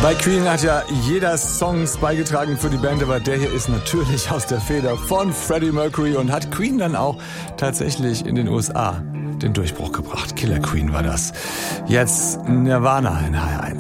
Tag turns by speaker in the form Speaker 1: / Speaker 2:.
Speaker 1: Bei Queen hat ja jeder Songs beigetragen für die Band, aber der hier ist natürlich aus der Feder von Freddie Mercury und hat Queen dann auch tatsächlich in den USA den Durchbruch gebracht. Killer Queen war das. Jetzt Nirvana in HR1.